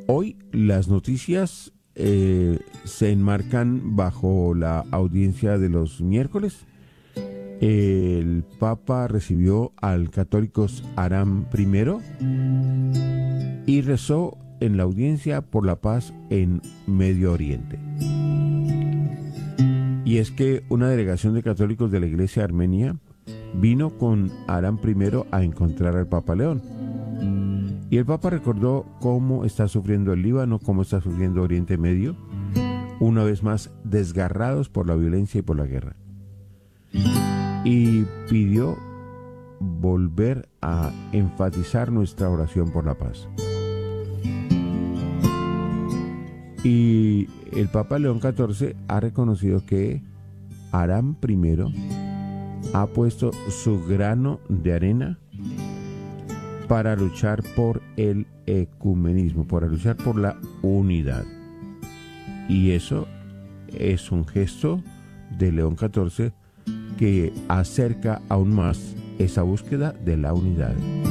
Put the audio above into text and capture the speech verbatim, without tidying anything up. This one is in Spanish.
hoy las noticias eh, se enmarcan bajo la audiencia de los miércoles. El Papa recibió al católicos Aram primero y rezó en la audiencia por la paz en Medio Oriente. Y es que una delegación de católicos de la Iglesia Armenia vino con Aram primero a encontrar al Papa León. Y el Papa recordó cómo está sufriendo el Líbano, cómo está sufriendo Oriente Medio, una vez más desgarrados por la violencia y por la guerra. Y pidió volver a enfatizar nuestra oración por la paz. Y el Papa León catorce ha reconocido que Aram primero ha puesto su grano de arena para luchar por el ecumenismo, para luchar por la unidad. Y eso es un gesto de León catorce que acerca aún más esa búsqueda de la unidad.